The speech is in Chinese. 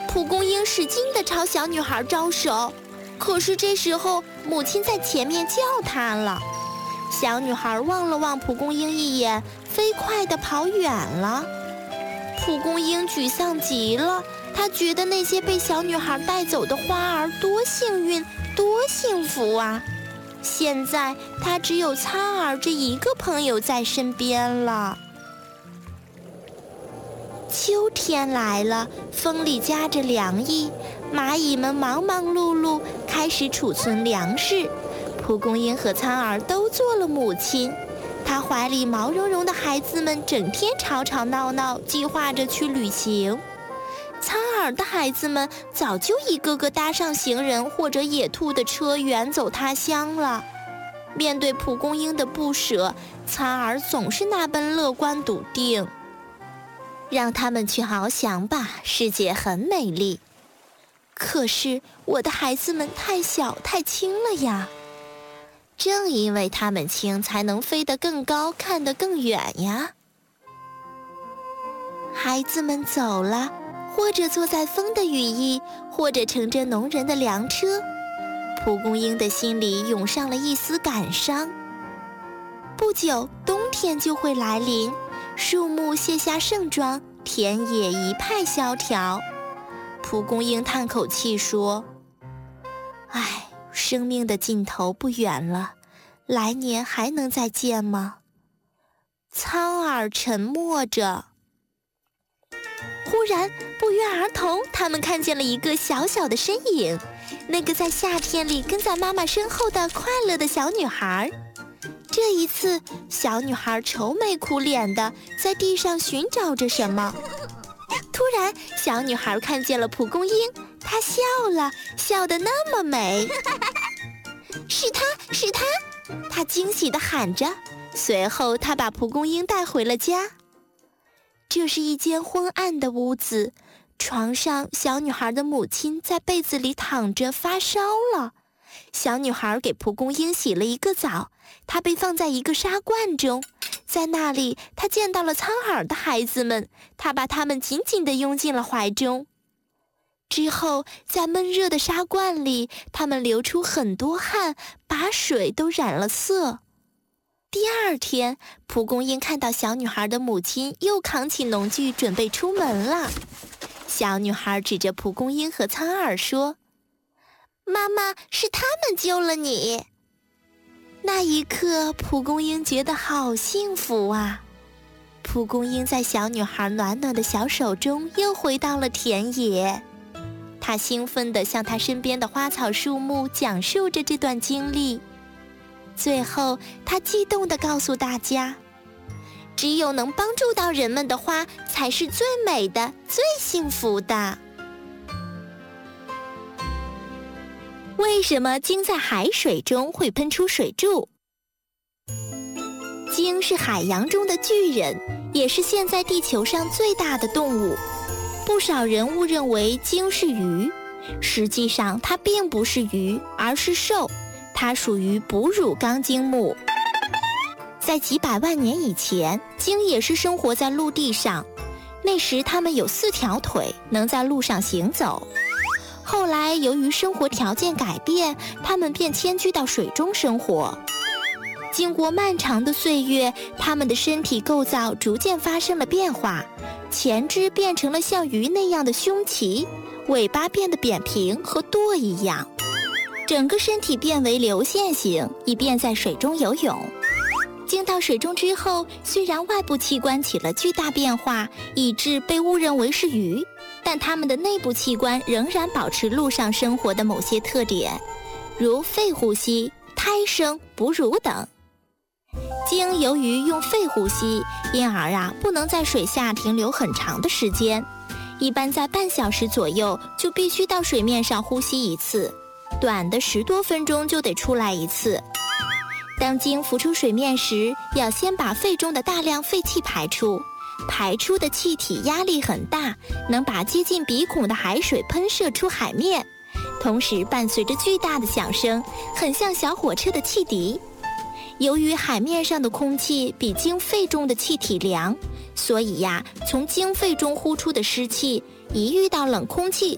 蒲公英使劲地朝小女孩招手，可是这时候母亲在前面叫她了。小女孩望了望蒲公英一眼，飞快地跑远了。蒲公英沮丧极了，她觉得那些被小女孩带走的花儿多幸运，多幸福啊！现在她只有苍耳这一个朋友在身边了。秋天来了，风里夹着凉意，蚂蚁们忙忙碌碌，开始储存粮食。蒲公英和苍耳都做了母亲，她怀里毛茸茸的孩子们整天吵吵闹闹，计划着去旅行。苍耳的孩子们早就一个个搭上行人或者野兔的车，远走他乡了。面对蒲公英的不舍，苍耳总是那般乐观笃定。让他们去翱翔吧，世界很美丽。可是我的孩子们太小太轻了呀。正因为他们轻，才能飞得更高，看得更远呀。孩子们走了，或者坐在风的羽翼，或者乘着农人的粮车。蒲公英的心里涌上了一丝感伤。不久，冬天就会来临，树木卸下盛装，田野一派萧条。蒲公英叹口气说：唉，生命的尽头不远了，来年还能再见吗？苍耳沉默着。忽然，不约而同，他们看见了一个小小的身影，那个在夏天里跟在妈妈身后的快乐的小女孩。这一次，小女孩愁眉苦脸的在地上寻找着什么。突然，小女孩看见了蒲公英，她笑了，笑得那么美。是她，是她！她惊喜地喊着。随后，她把蒲公英带回了家。这是一间昏暗的屋子，床上小女孩的母亲在被子里躺着发烧了。小女孩给蒲公英洗了一个澡，她被放在一个纱罐中，在那里她见到了苍耳的孩子们，她把他们紧紧地拥进了怀中。之后在闷热的纱罐里，他们流出很多汗，把水都染了色。第二天，蒲公英看到小女孩的母亲又扛起农具准备出门了。小女孩指着蒲公英和苍耳说：妈妈，是他们救了你。那一刻，蒲公英觉得好幸福啊。蒲公英在小女孩暖暖的小手中又回到了田野。她兴奋地向她身边的花草树木讲述着这段经历。最后，她激动地告诉大家，只有能帮助到人们的花才是最美的，最幸福的。为什么鲸在海水中会喷出水柱？鲸是海洋中的巨人，也是现在地球上最大的动物。不少人误认为鲸是鱼，实际上它并不是鱼，而是兽，它属于哺乳纲鲸目。在几百万年以前，鲸也是生活在陆地上，那时它们有4条腿，能在路上行走。后来由于生活条件改变，它们便迁居到水中生活。经过漫长的岁月，它们的身体构造逐渐发生了变化，前肢变成了像鱼那样的胸鳍，尾巴变得扁平和舵一样，整个身体变为流线型，以便在水中游泳。进到水中之后，虽然外部器官起了巨大变化，以致被误认为是鱼，但它们的内部器官仍然保持陆上生活的某些特点，如肺呼吸、胎生、哺乳等。鲸由于用肺呼吸，因而不能在水下停留很长的时间，一般在半小时左右就必须到水面上呼吸一次，短的10多分钟就得出来一次。当鲸浮出水面时，要先把肺中的大量废气排出，排出的气体压力很大，能把接近鼻孔的海水喷射出海面，同时伴随着巨大的响声，很像小火车的汽笛。由于海面上的空气比鲸肺中的气体凉，所以从鲸肺中呼出的湿气一遇到冷空气